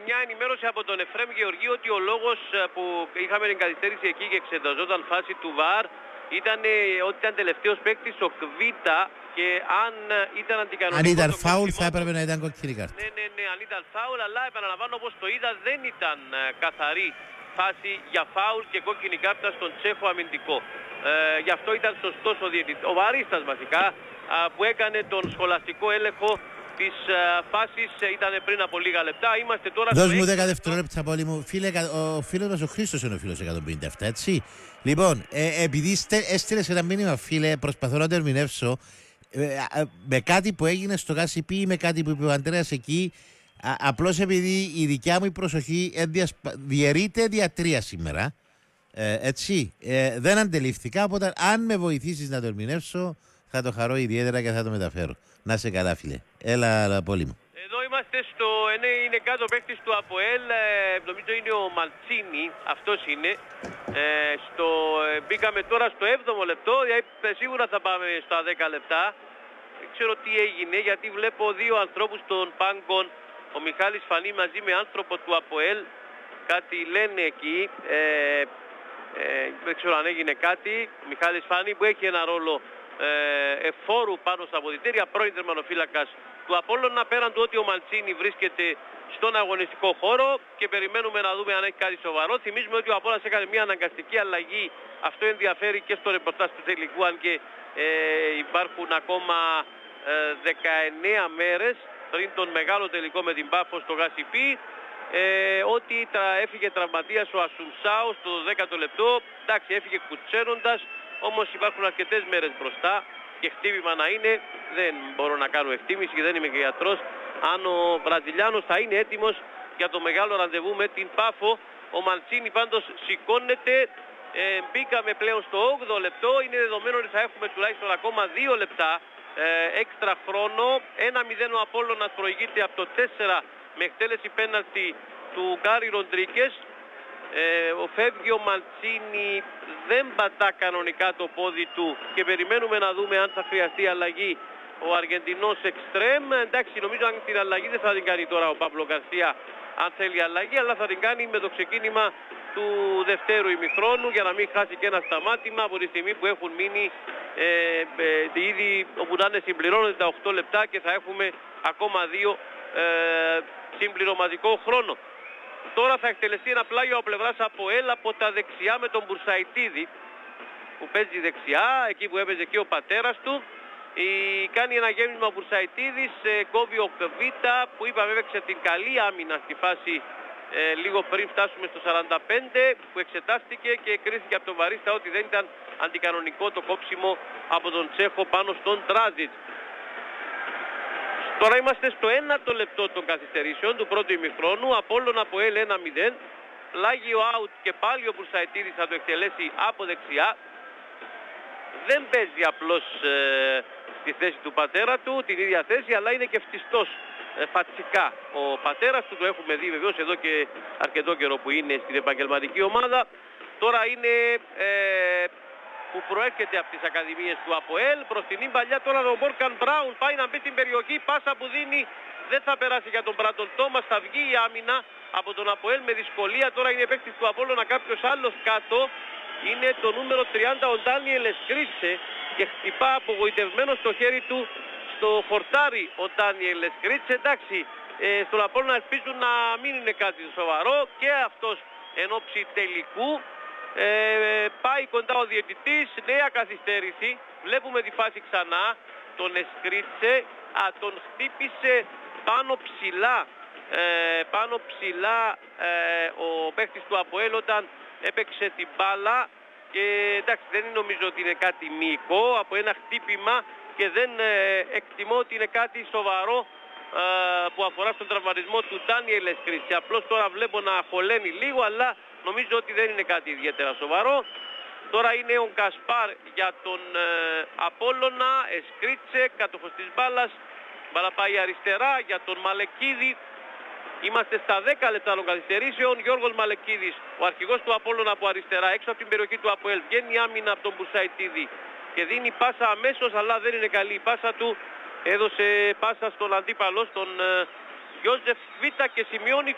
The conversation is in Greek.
μια ενημέρωση από τον Εφραίμ Γεωργίου ότι ο λόγος που είχαμε την καθυστέρηση εκεί και εξεταζόταν φάση του ΒΑΡ ήταν ότι ήταν τελευταίος παίκτης ο Κβίτα και αν ήταν αντικανονικό. Αν ήταν φάουλ θα έπρεπε να ήταν κόκκινη κάρτα. Ναι, αν ήταν φάουλ, αλλά επαναλαμβάνω όπως το είδα δεν ήταν καθαρή φάση για φάουλ και κόκκινη κάρτα στον Τσέχο αμυντικό. Γι' αυτό ήταν σωστός ο βαρίστας βασικά που έκανε τον σχολαστικό έλεγχο της φάσης, ήταν πριν από λίγα λεπτά. Είμαστε τώρα. Δώσ' μου 10 δευτερόλεπτα πολύ μου. Φίλε, ο φίλος μας ο Χρήστος είναι ο φίλος 157, έτσι. Λοιπόν, επειδή έστειλες ένα μήνυμα, φίλε, προσπαθώ να το ερμηνεύσω με κάτι που έγινε στο ΚΑΣΙΠ ή με κάτι που είπε ο Αντρέας εκεί. Απλώς επειδή η δικιά μου η προσοχή διαιρείται δια 3 σήμερα. Έτσι. Δεν αντελήφθηκα, οπότε αν με βοηθήσεις να το ερμηνεύσω, θα το χαρώ ιδιαίτερα και θα το μεταφέρω. Να σε καλά, φίλε. Έλα, πολύ μου. Εδώ είμαστε είναι κάτω παίκτης του ΑΠΟΕΛ, νομίζω είναι ο Μαλτσίνη, αυτός είναι. Μπήκαμε τώρα στο 7ο λεπτό, σίγουρα θα πάμε στα 10 λεπτά. Δεν ξέρω τι έγινε, γιατί βλέπω δύο ανθρώπους των πάγκων, ο Μιχάλης Φανή μαζί με άνθρωπο του ΑΠΟΕΛ, κάτι λένε εκεί. Δεν ξέρω αν έγινε κάτι. Ο Μιχάλης Φανή που έχει ένα ρόλο εφόρου πάνω στα αποδυτήρια, πρώην τερματοφύλακας του Απόλλωνα, πέραν του ότι ο Μαλτσίνη βρίσκεται στον αγωνιστικό χώρο και περιμένουμε να δούμε αν έχει κάτι σοβαρό. Θυμίζουμε ότι ο Απόλλωνας έκανε μια αναγκαστική αλλαγή. Αυτό ενδιαφέρει και στο ρεπορτάζ του τελικού, αν και υπάρχουν ακόμα 19 μέρες πριν τον μεγάλο τελικό με την Πάφο στο Γασιπί. Ότι έφυγε τραυματίας ο Ασουμσάου στο 10ο λεπτό. Εντάξει, έφυγε κουτσένοντας, όμως υπάρχουν αρκετές μέρες μπροστά και χτύπημα να είναι. Δεν μπορώ να κάνω εκτίμηση και δεν είμαι και γιατρός αν ο Βραζιλιάνος θα είναι έτοιμος για το μεγάλο ραντεβού με την Πάφο. Ο Μαντσίνη πάντως σηκώνεται. Μπήκαμε πλέον στο 8ο λεπτό. Είναι δεδομένο ότι θα έχουμε τουλάχιστον ακόμα 2 λεπτά έξτρα χρόνο. 1-0 ο Απόλλωνας προηγείται από το 4 με εκτέλεση πέναλτι του Γκάρι Ροντρίκες. Φεύγει ο Μαντσίνη, δεν πατά κανονικά το πόδι του και περιμένουμε να δούμε αν θα χρειαστεί αλλαγή ο Αργεντινός εξτρέμ. Εντάξει, νομίζω αν την αλλαγή δεν θα την κάνει τώρα ο Παύλο Γκαρσία αν θέλει αλλαγή, αλλά θα την κάνει με το ξεκίνημα του δευτέρου ημιχρόνου για να μην χάσει και ένα σταμάτημα από τη στιγμή που έχουν μείνει ήδη όπου να είναι συμπληρώνονται τα 8 λεπτά και θα έχουμε ακόμα 2 συμπληρωματικό χρόνο. Τώρα θα εκτελεστεί ένα πλάγιο από πλευράς ΑΠΟΕΛ από τα δεξιά με τον Μπουρσαϊτίδη που παίζει δεξιά, εκεί που έπαιζε και ο πατέρας του. Κάνει ένα γέμισμα ο Μπουρσαϊτίδης, κόβει ο Κβίτα που είπαμε έπαιξε την καλή άμυνα στη φάση λίγο πριν φτάσουμε στο 45 που εξετάστηκε και κρίθηκε από τον βαρίστα ότι δεν ήταν αντικανονικό το κόψιμο από τον Τσέχο πάνω στον Τράζιτς. Τώρα είμαστε στο 1ο λεπτό των καθυστερήσεων του πρώτου ημιχρόνου. Απόλλων ΑΠΟΕΛ 1-0. Πλάγιο out και πάλι ο Μπουρσαϊτίδης θα το εκτελέσει από δεξιά. Δεν παίζει απλώς στη θέση του πατέρα του, την ίδια θέση, αλλά είναι και φτιστός φατσικά. Ο πατέρας του το έχουμε δει βεβαίως εδώ και αρκετό καιρό που είναι στην επαγγελματική ομάδα. Τώρα είναι που προέρχεται από τις ακαδημίες του ΑΠΟΕΛ. Προς την παλιά τώρα ο Μόρκαν Μπράουν πάει να μπει στην περιοχή. Πάσα που δίνει δεν θα περάσει για τον Μπράντον Τόμας. Θα βγει η άμυνα από τον ΑΠΟΕΛ με δυσκολία. Τώρα είναι παίκτης του Απόλλωνα κάποιος άλλος κάτω. Είναι το νούμερο 30 ο Ντάνιελ Εσκρίτσε και χτυπά απογοητευμένο στο χέρι του στο χορτάρι ο Ντάνιελ Εσκρίτσε. Εντάξει, στον Απόλλωνα ελπίζουν να μην είναι κάτι σοβαρό και αυτός εν ώψη τελικού. Πάει κοντά ο διαιτητής, νέα καθυστέρηση. Βλέπουμε τη φάση ξανά. Τον Εσκρίτσε, τον χτύπησε πάνω ψηλά ο παίκτης του ΑΠΟΕΛ όταν έπαιξε την μπάλα και εντάξει δεν νομίζω ότι είναι κάτι μυϊκό από ένα χτύπημα και δεν εκτιμώ ότι είναι κάτι σοβαρό που αφορά στον τραυματισμό του Ντάνιελ Εσκρίτσε. Απλώς τώρα βλέπω να χωλαίνει λίγο, αλλά νομίζω ότι δεν είναι κάτι ιδιαίτερα σοβαρό. Τώρα είναι ο Γκασπάρ για τον Απόλλωνα, Εσκρίτσε, κάτοχος της μπάλας. Μπάλα πάει αριστερά για τον Μαλεκίδη. Είμαστε στα 10 λεπτά των καθυστερήσεων. Γιώργος Μαλεκίδης, ο αρχηγός του Απόλλωνα από αριστερά, έξω από την περιοχή του ΑΠΟΕΛ. Βγαίνει άμυνα από τον Μπουρσαϊτίδη και δίνει πάσα αμέσως, αλλά δεν είναι καλή η πάσα του. Έδωσε πάσα στον αντίπαλο, στον Γιώζεφ Βίτα και σημειώνει